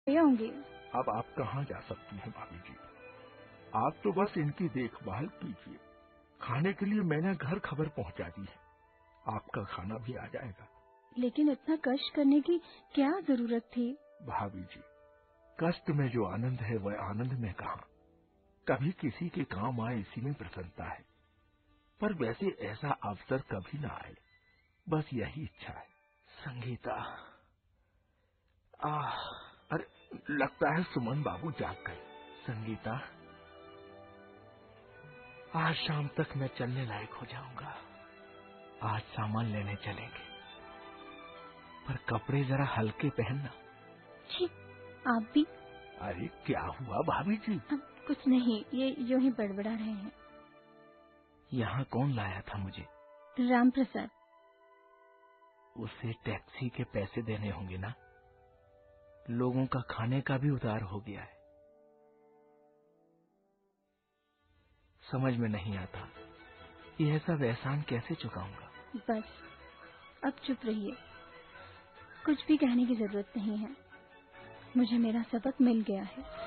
ले आऊंगी। अब आप कहाँ जा सकती हैं भाभी जी? आप तो बस इनकी देखभाल कीजिए। खाने के लिए मैंने घर खबर पहुंचा दी है, आपका खाना भी आ जाएगा। लेकिन इतना कष्ट करने की क्या जरूरत थी? भाभी जी, कष्ट में जो आनंद है वह आनंद में कहाँ। कभी किसी के काम आए इसी में प्रसन्नता है, पर वैसे ऐसा अवसर कभी ना आए, बस यही इच्छा है। संगीता, अरे लगता है सुमन बाबू जाग गए। संगीता, आज शाम तक मैं चलने लायक हो जाऊंगा। आज सामान लेने चलेंगे, पर कपड़े जरा हल्के पहनना। छी, आप भी। अरे क्या हुआ भाभी जी? कुछ नहीं, ये यूं ही बड़बड़ा रहे हैं। यहाँ कौन लाया था मुझे? राम प्रसाद। उसे टैक्सी के पैसे देने होंगे ना? लोगों का खाने का भी उधार हो गया है। समझ में नहीं आता ये सब एहसान कैसे चुकाऊंगा। बस अब चुप रहिए, कुछ भी कहने की जरूरत नहीं है। मुझे मेरा सबक मिल गया है।